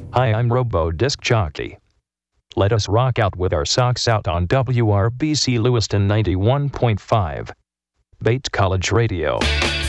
Hi, I'm Robo Disc Jockey. Let us rock out with our socks out on WRBC Lewiston 91.5. Bates College Radio.